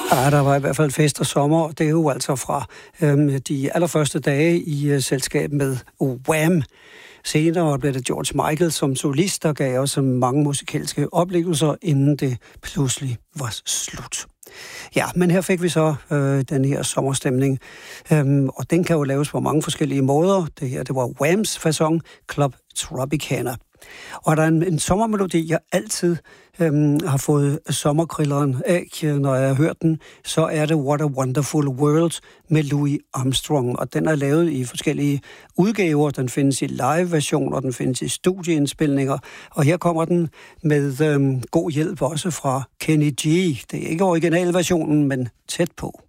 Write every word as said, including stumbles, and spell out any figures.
Ja, der var i hvert fald fest og sommer. Det er jo altså fra øhm, de allerførste dage i uh, selskab med Wham! Senere blev det George Michael som solist, der gav også mange musikalske oplevelser, inden det pludselig var slut. Ja, men her fik vi så øh, den her sommerstemning, øhm, og den kan jo laves på mange forskellige måder. Det her, det var Whams facon, Club Tropicana. Og der er en, en sommermelodi, jeg altid øhm, har fået sommerkrilleren af, når jeg har hørt den, så er det What a Wonderful World med Louis Armstrong. Og den er lavet i forskellige udgaver. Den findes i live-version, og den findes i studieindspilninger. Og her kommer den med øhm, god hjælp også fra Kenny G. Det er ikke originalversionen, men tæt på.